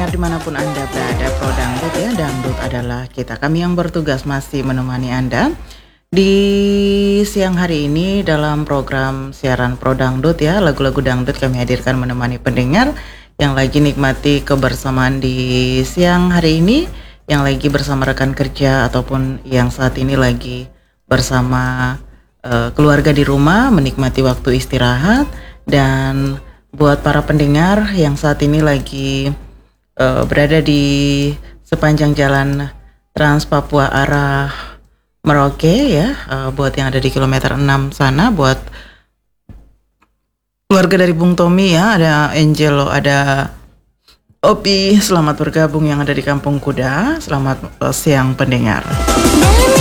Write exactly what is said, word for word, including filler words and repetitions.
pendengar dimanapun Anda berada, Pro Dangdut ya, Dangdut adalah kita. Kami yang bertugas masih menemani Anda di siang hari ini dalam program siaran Pro Dangdut ya. Lagu-lagu dangdut kami hadirkan menemani pendengar yang lagi nikmati kebersamaan di siang hari ini, yang lagi bersama rekan kerja ataupun yang saat ini lagi bersama uh, keluarga di rumah menikmati waktu istirahat. Dan buat para pendengar yang saat ini lagi uh, berada di sepanjang jalan Trans Papua arah Merauke ya, uh, buat yang ada di kilometer enam sana, buat keluarga dari Bung Tommy ya, ada Angelo, ada Opi, selamat bergabung yang ada di Kampung Kuda. Selamat uh, siang pendengar.